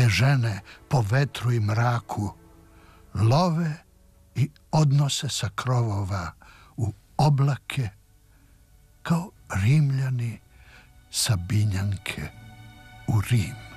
te žene po vetru i mraku love i odnose sa krovova u oblake kao Rimljani Sabinjanke u Rim.